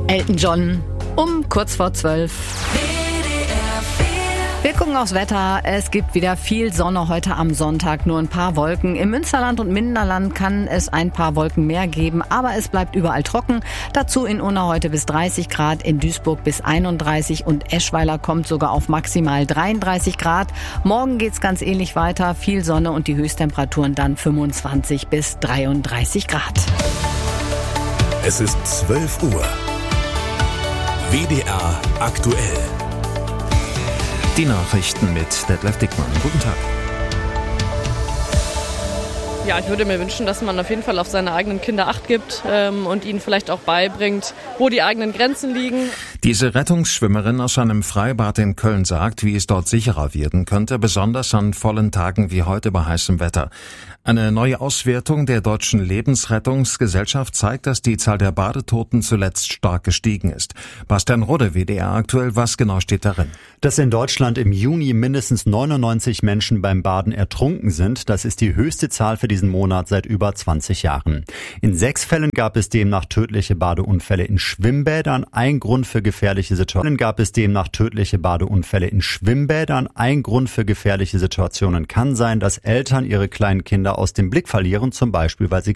Elton John um kurz vor 12. Wir gucken aufs Wetter. Es gibt wieder viel Sonne heute am Sonntag, nur ein paar Wolken. Im Münsterland und Minderland kann es ein paar Wolken mehr geben, aber es bleibt überall trocken. Dazu in Unna heute bis 30 Grad, in Duisburg bis 31 und Eschweiler kommt sogar auf maximal 33 Grad. Morgen geht's ganz ähnlich weiter, viel Sonne und die Höchsttemperaturen dann 25 bis 33 Grad. Es ist 12 Uhr. WDR aktuell. Die Nachrichten mit Detlef Dickmann. Guten Tag. Ja, ich würde mir wünschen, dass man auf jeden Fall auf seine eigenen Kinder Acht gibt und ihnen vielleicht auch beibringt, wo die eigenen Grenzen liegen. Diese Rettungsschwimmerin aus einem Freibad in Köln sagt, wie es dort sicherer werden könnte, besonders an vollen Tagen wie heute bei heißem Wetter. Eine neue Auswertung der Deutschen Lebensrettungsgesellschaft zeigt, dass die Zahl der Badetoten zuletzt stark gestiegen ist. Bastian Rode, WDR aktuell, was genau steht darin? Dass in Deutschland im Juni mindestens 99 Menschen beim Baden ertrunken sind, das ist die höchste Zahl für diesen Monat seit über 20 Jahren. In 6 Fällen gab es demnach tödliche Badeunfälle in Schwimmbädern. Ein Grund für gefährliche Situationen kann sein, dass Eltern ihre kleinen Kinder aus dem Blick verlieren, zum Beispiel weil sie